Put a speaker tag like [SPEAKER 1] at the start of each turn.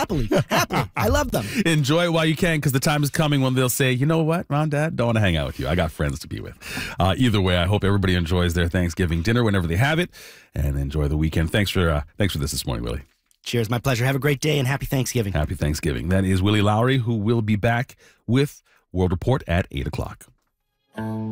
[SPEAKER 1] happily. I love them.
[SPEAKER 2] Enjoy it while you can, because the time is coming when they'll say, you know what, Ron, Dad, don't want to hang out with you. I got friends to be with. Either way, I hope everybody enjoys their Thanksgiving dinner whenever they have it, and enjoy the weekend. Thanks for this morning, Willie.
[SPEAKER 1] Cheers. My pleasure. Have a great day and happy Thanksgiving.
[SPEAKER 2] Happy Thanksgiving. That is Willie Lowry, who will be back with World Report at 8 o'clock.